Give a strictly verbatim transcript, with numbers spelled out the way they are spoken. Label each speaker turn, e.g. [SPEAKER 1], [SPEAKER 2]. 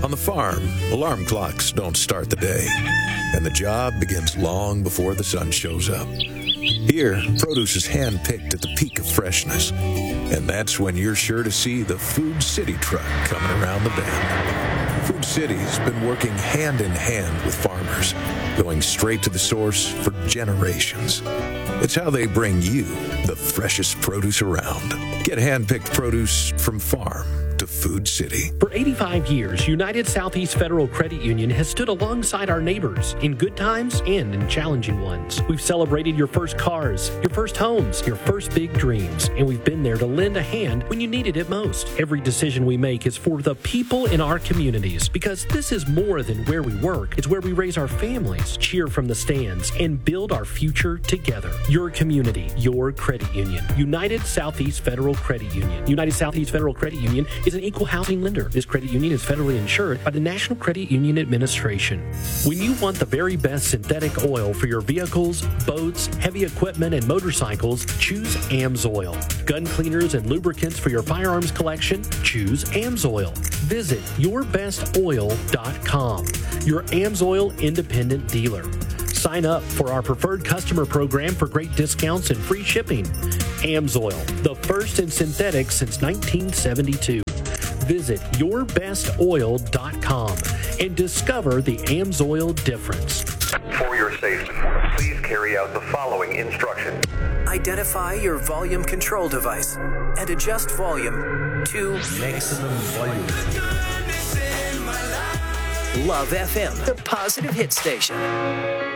[SPEAKER 1] On the farm, alarm clocks don't start the day, and the job begins long before the sun shows up. Here, produce is hand-picked at the peak of freshness, and that's when you're sure to see the Food City truck coming around the bend. Food City's been working hand in hand with farmers, going straight to the source for generations. It's how they bring you the freshest produce around. Get hand-picked produce from farm to Food City.
[SPEAKER 2] For eighty-five years, United Southeast Federal Credit Union has stood alongside our neighbors in good times and in challenging ones. We've celebrated your first cars, your first homes, your first big dreams, and we've been there to lend a hand when you needed it most. Every decision we make is for the people in our communities, because this is more than where we work. It's where we raise our families, cheer from the stands, and build our future together. Your community, your credit union. United Southeast Federal Credit Union. United Southeast Federal Credit Union is an equal housing lender. This credit union is federally insured by the National Credit Union Administration. When you want the very best synthetic oil for your vehicles, boats, heavy equipment, and motorcycles, choose AMSOIL. Gun cleaners and lubricants for your firearms collection, choose AMSOIL. Visit your best oil dot com, your AMSOIL independent dealer. Sign up for our preferred customer program for great discounts and free shipping. AMSOIL, the first in synthetics since nineteen seventy-two. Visit your best oil dot com and discover the AMSOIL difference.
[SPEAKER 3] For your safety, please carry out the following instructions.
[SPEAKER 4] Identify your volume control device and adjust volume to
[SPEAKER 5] maximum volume.
[SPEAKER 4] Love F M, the positive hit station.